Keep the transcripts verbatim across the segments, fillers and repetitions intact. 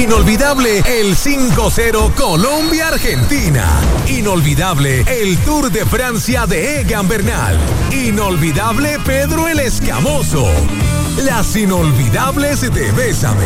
Inolvidable el cinco cero Colombia-Argentina. Inolvidable el Tour de Francia de Egan Bernal. Inolvidable Pedro el Escamoso. Las inolvidables de Bésame.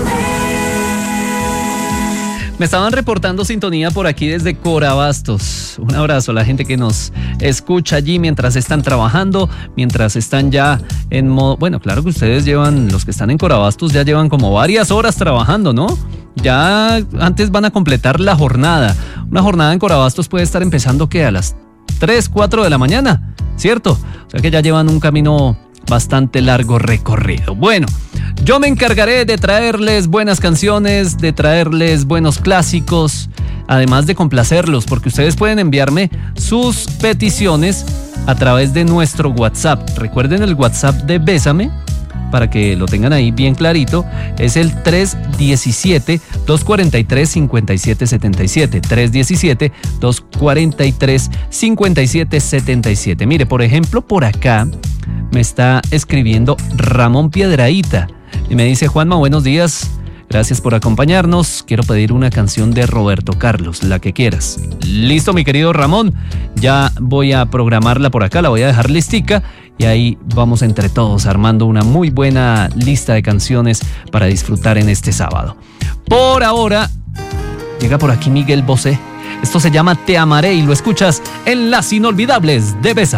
Me estaban reportando sintonía por aquí desde Corabastos. Un abrazo a la gente que nos escucha allí mientras están trabajando, mientras están ya en modo... Bueno, claro que ustedes llevan, los que están en Corabastos ya llevan como varias horas trabajando, ¿no? Ya antes van a completar la jornada. Una jornada en Corabastos puede estar empezando, ¿qué? A las tres, cuatro de la mañana, ¿cierto? O sea que ya llevan un camino bastante largo recorrido. Bueno, yo me encargaré de traerles buenas canciones, de traerles buenos clásicos, además de complacerlos, porque ustedes pueden enviarme sus peticiones a través de nuestro WhatsApp. Recuerden el WhatsApp de Bésame, para que lo tengan ahí bien clarito, es el tres uno siete, dos cuatro tres, cinco siete siete siete, tres uno siete, dos cuatro tres, cinco siete siete siete. Mire, por ejemplo, por acá me está escribiendo Ramón Piedrahíta y me dice: Juanma, buenos días, gracias por acompañarnos, quiero pedir una canción de Roberto Carlos, la que quieras. Listo, mi querido Ramón, ya voy a programarla por acá, la voy a dejar listica y ahí vamos entre todos armando una muy buena lista de canciones para disfrutar en este sábado. Por ahora, llega por aquí Miguel Bosé. Esto se llama Te Amaré y lo escuchas en Las Inolvidables de Bésame.